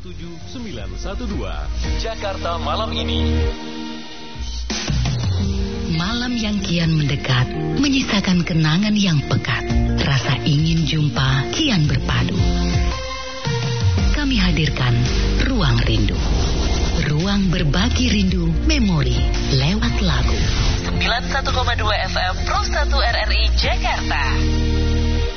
17912. Jakarta malam ini. Malam yang kian mendekat menyisakan kenangan yang pekat. Rasa ingin jumpa kian berpadu. Kami hadirkan Ruang Rindu. Ruang berbagi rindu memori lewat lagu. 91,2 FM Pro 1 RRI Jakarta.